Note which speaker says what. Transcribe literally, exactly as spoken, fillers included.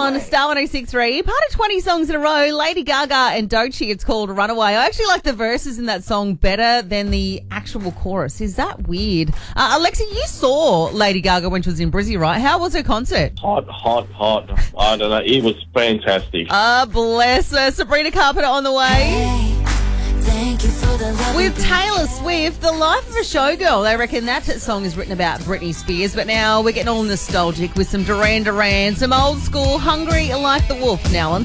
Speaker 1: on Star one oh six three. Part of twenty songs in a row. Lady Gaga and Doechii. It's called Runaway. I actually like the verses in that song better than the actual chorus. Is that weird? Uh, Alexa, you saw Lady Gaga when she was in Brizzy, right? How was her concert?
Speaker 2: Hot, hot, hot. I don't know. It was fantastic.
Speaker 1: Ah, uh, bless her. Sabrina Carpenter on the way.
Speaker 3: Thank you for the love.
Speaker 1: With Taylor Swift, The Life of a Showgirl. They reckon that song is written about Britney Spears, but now we're getting all nostalgic with some Duran Duran, some old school Hungry Like the Wolf now on